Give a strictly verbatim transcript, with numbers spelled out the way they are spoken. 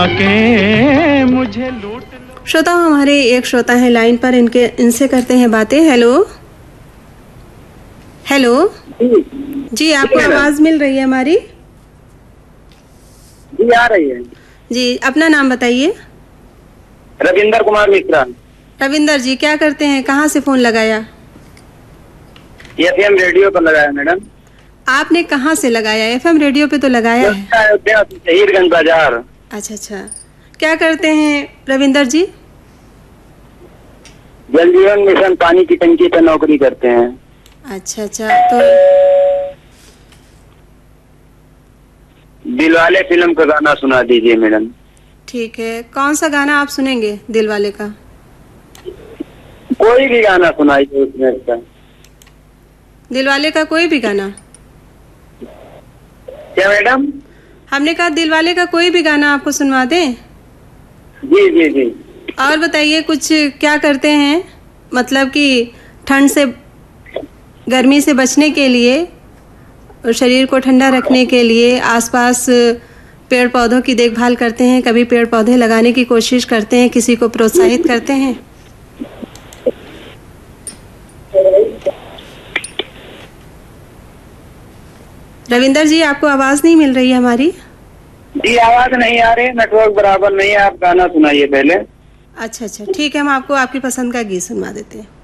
के मुझे लूट। श्रोता हमारे एक श्रोता है लाइन पर, इनके इनसे करते हैं बातें। हेलो हेलो जी, आपको आवाज मिल रही है हमारी? जी आ रही है जी, अपना नाम बताइए। रविंदर कुमार मिश्रा। रविंदर जी, क्या करते हैं, कहाँ से फोन लगाया? एफएम रेडियो पर लगाया मैडम। आपने कहाँ से लगाया? एफएम रेडियो पे तो लगाया है। शहीदगंज बाजार। अच्छा अच्छा, क्या करते हैं रविंदर जी? जल जीवन मिशन पानी की टंकी पर नौकरी करते हैं। अच्छा अच्छा, तो दिलवाले फिल्म का गाना सुना दीजिए मैडम। ठीक है, कौन सा गाना आप सुनेंगे दिलवाले का? कोई भी गाना सुनाइए उसमें का। दिलवाले का कोई भी गाना? क्या मैडम? हमने कहा दिलवाले का कोई भी गाना आपको सुनवा दें? जी जी जी। और बताइए, कुछ क्या करते हैं, मतलब कि ठंड से, गर्मी से बचने के लिए और शरीर को ठंडा रखने के लिए आसपास पेड़ पौधों की देखभाल करते हैं, कभी पेड़ पौधे लगाने की कोशिश करते हैं, किसी को प्रोत्साहित करते हैं? रविंदर जी, आपको आवाज नहीं मिल रही है हमारी? जी आवाज नहीं आ रही, नेटवर्क बराबर नहीं है। आप गाना सुनाइए पहले। अच्छा अच्छा, ठीक है, हम आपको आपकी पसंद का गीत सुनवा देते हैं।